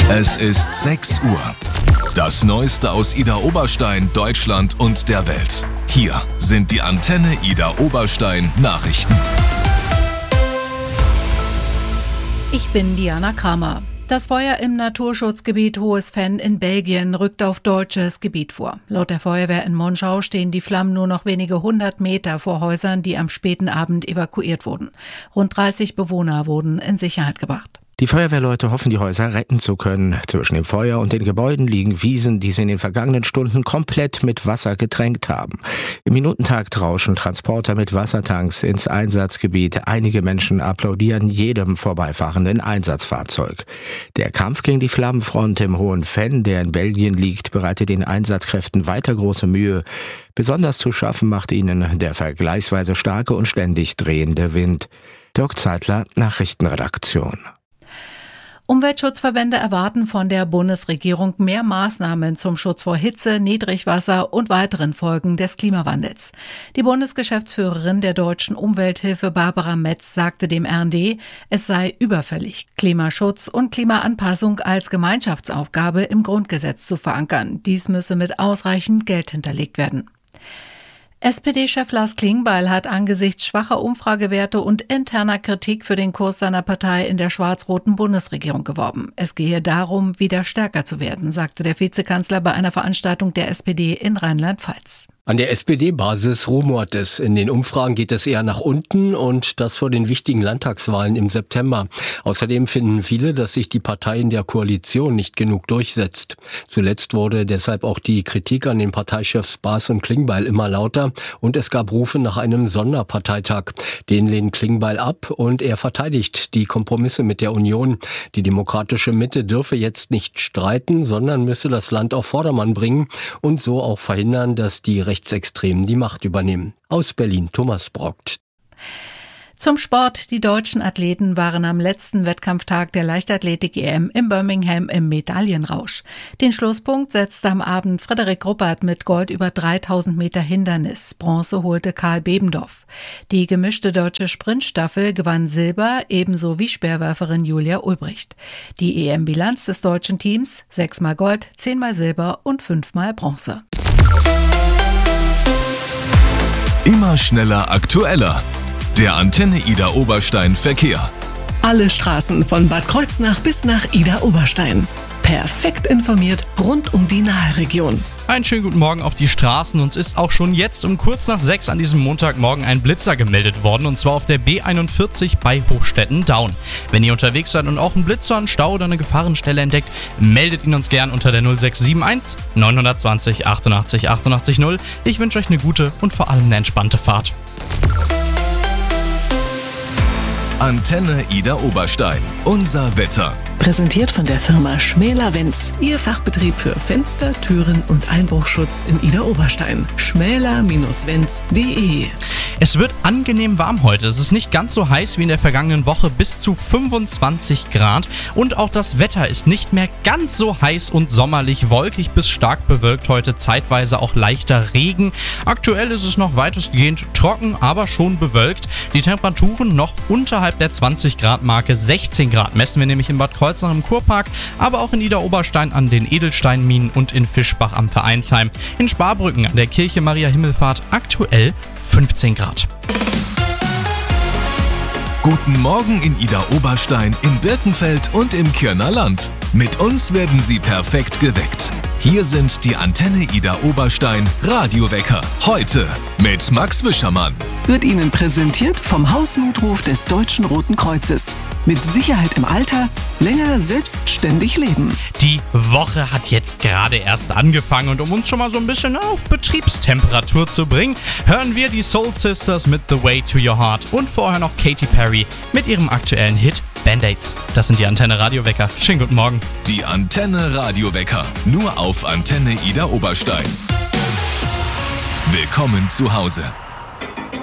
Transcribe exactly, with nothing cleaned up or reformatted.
Es ist sechs Uhr. Das Neueste aus Idar Oberstein, Deutschland und der Welt. Hier sind die Antenne Idar Oberstein Nachrichten. Ich bin Diana Kramer. Das Feuer im Naturschutzgebiet Hohes Venn in Belgien rückt auf deutsches Gebiet vor. Laut der Feuerwehr in Monschau stehen die Flammen nur noch wenige hundert Meter vor Häusern, die am späten Abend evakuiert wurden. Rund dreißig Bewohner wurden in Sicherheit gebracht. Die Feuerwehrleute hoffen, die Häuser retten zu können. Zwischen dem Feuer und den Gebäuden liegen Wiesen, die sie in den vergangenen Stunden komplett mit Wasser getränkt haben. Im Minutentakt rauschen Transporter mit Wassertanks ins Einsatzgebiet. Einige Menschen applaudieren jedem vorbeifahrenden Einsatzfahrzeug. Der Kampf gegen die Flammenfront im Hohen Venn, der in Belgien liegt, bereitet den Einsatzkräften weiter große Mühe. Besonders zu schaffen macht ihnen der vergleichsweise starke und ständig drehende Wind. Dirk Zeitler, Nachrichtenredaktion. Umweltschutzverbände erwarten von der Bundesregierung mehr Maßnahmen zum Schutz vor Hitze, Niedrigwasser und weiteren Folgen des Klimawandels. Die Bundesgeschäftsführerin der Deutschen Umwelthilfe Barbara Metz sagte dem R N D, es sei überfällig, Klimaschutz und Klimaanpassung als Gemeinschaftsaufgabe im Grundgesetz zu verankern. Dies müsse mit ausreichend Geld hinterlegt werden. S P D-Chef Lars Klingbeil hat angesichts schwacher Umfragewerte und interner Kritik für den Kurs seiner Partei in der schwarz-roten Bundesregierung geworben. Es gehe darum, wieder stärker zu werden, sagte der Vizekanzler bei einer Veranstaltung der S P D in Rheinland-Pfalz. An der S P D-Basis rumort es. In den Umfragen geht es eher nach unten und das vor den wichtigen Landtagswahlen im September. Außerdem finden viele, dass sich die Partei in der Koalition nicht genug durchsetzt. Zuletzt wurde deshalb auch die Kritik an den Parteichefs Baas und Klingbeil immer lauter und es gab Rufe nach einem Sonderparteitag. Den lehnt Klingbeil ab und er verteidigt die Kompromisse mit der Union. Die demokratische Mitte dürfe jetzt nicht streiten, sondern müsse das Land auf Vordermann bringen und so auch verhindern, dass die Rechtsextremen die Macht übernehmen. Aus Berlin, Thomas Brockt. Zum Sport. Die deutschen Athleten waren am letzten Wettkampftag der Leichtathletik-E M in Birmingham im Medaillenrausch. Den Schlusspunkt setzte am Abend Frederik Ruppert mit Gold über dreitausend Meter Hindernis. Bronze holte Karl Bebendorf. Die gemischte deutsche Sprintstaffel gewann Silber, ebenso wie Speerwerferin Julia Ulbricht. Die E M-Bilanz des deutschen Teams: sechsmal Gold, zehnmal Silber und fünfmal Bronze. Immer schneller, aktueller. Der Antenne Idar Oberstein Verkehr. Alle Straßen von Bad Kreuznach bis nach Idar Oberstein. Perfekt informiert rund um die Nahe-Region. Einen schönen guten Morgen auf die Straßen. Uns ist auch schon jetzt um kurz nach sechs an diesem Montagmorgen ein Blitzer gemeldet worden, und zwar auf der B einundvierzig bei Hochstetten-Daun. Wenn ihr unterwegs seid und auch einen Blitzer, einen Stau oder eine Gefahrenstelle entdeckt, meldet ihn uns gern unter der null sechs sieben eins neun zwei null achtundachtzig achtundachtzig null. Ich wünsche euch eine gute und vor allem eine entspannte Fahrt. Antenne Idar Oberstein. Unser Wetter. Präsentiert von der Firma Schmäler-Wenz. Ihr Fachbetrieb für Fenster, Türen und Einbruchschutz in Idar Oberstein. schmäler Bindestrich wenz punkt de. Es wird angenehm warm heute. Es ist nicht ganz so heiß wie in der vergangenen Woche, bis zu fünfundzwanzig Grad. Und auch das Wetter ist nicht mehr ganz so heiß und sommerlich, wolkig bis stark bewölkt heute, zeitweise auch leichter Regen. Aktuell ist es noch weitestgehend trocken, aber schon bewölkt. Die Temperaturen noch unterhalb der zwanzig Grad Marke. sechzehn Grad messen wir nämlich in Bad Kreuznach im Kurpark, aber auch in Idar Oberstein an den Edelsteinminen und in Fischbach am Vereinsheim. In Sparbrücken an der Kirche Maria Himmelfahrt aktuell fünfzehn Grad. Guten Morgen in Idar Oberstein, in Birkenfeld und im Kirner Land. Mit uns werden Sie perfekt geweckt. Hier sind die Antenne Idar Oberstein Radiowecker. Heute mit Max Wischermann. Wird Ihnen präsentiert vom Hausnotruf des Deutschen Roten Kreuzes. Mit Sicherheit im Alter, länger selbstständig leben. Die Woche hat jetzt gerade erst angefangen und um uns schon mal so ein bisschen auf Betriebstemperatur zu bringen, hören wir die Soul Sisters mit The Way to Your Heart und vorher noch Katy Perry mit ihrem aktuellen Hit Band-Aids. Das sind die Antenne Radiowecker. Schönen guten Morgen. Die Antenne Radiowecker. Nur auf Antenne Idar Oberstein. Willkommen zu Hause.